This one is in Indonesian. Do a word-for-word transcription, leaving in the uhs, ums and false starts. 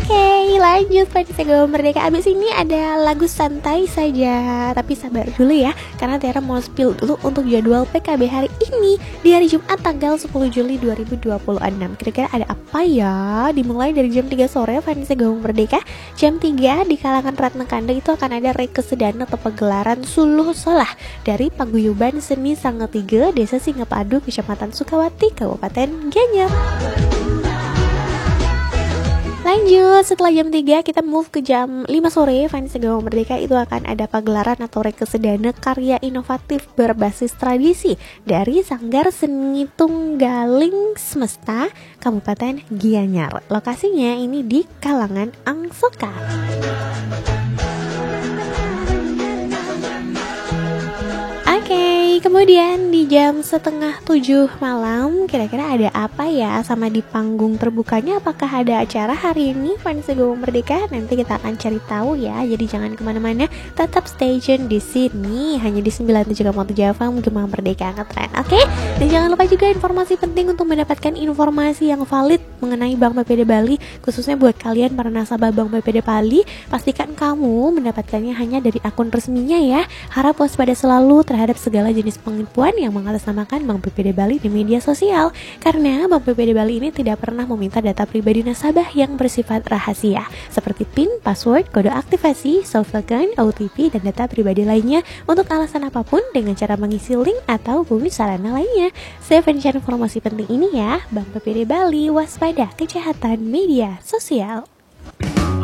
Oke, lanjut Fans Gaul Merdeka. Abis ini ada lagu santai saja. Tapi sabar dulu ya, karena Tiara mau spill dulu untuk jadwal P K B hari ini di hari Jumat tanggal sepuluh Juli dua ribu dua puluh enam. Kira-kira ada apa ya? Dimulai dari jam tiga sore Fans Gaul Merdeka. Jam tiga di kalangan Ratna Kanda itu akan ada rekesedana atau pagelaran Suluh Solah dari Paguyuban Seni Sangetiga, Desa Singapadu, Kecamatan Sukawati, Kabupaten Gianyar. Lanjut, setelah jam tiga kita move ke jam lima sore. Fans Gaul Merdeka itu akan ada pagelaran atau rekesedana karya inovatif berbasis tradisi dari Sanggar Seni Tunggaling Semesta Kabupaten Gianyar. Lokasinya ini di Kalangan Angsoka. Oke, kemudian di jam setengah tujuh malam kira-kira ada apa ya sama di panggung terbukanya? Apakah ada acara hari ini Fans Gaul Merdeka? Nanti kita akan cari tahu ya. Jadi jangan kemana-mana, tetap stay tune di sini hanya di sembilan puluh tujuh koma tujuh F M Gema Merdeka Ngetren. Oke, dan jangan lupa juga informasi penting untuk mendapatkan informasi yang valid mengenai Bank B P D Bali, khususnya buat kalian para nasabah Bank B P D Bali. Pastikan kamu mendapatkannya hanya dari akun resminya ya. Harap waspada selalu terhadap segala jenis penipuan yang mengatasnamakan Bank B P D Bali di media sosial, karena Bank B P D Bali ini tidak pernah meminta data pribadi nasabah yang bersifat rahasia seperti PIN, password, kode aktivasi, soft token, O T P, dan data pribadi lainnya untuk alasan apapun dengan cara mengisi link ataupun sarana lainnya. Saya share informasi penting ini ya. Bank B P D Bali, waspada kejahatan media sosial.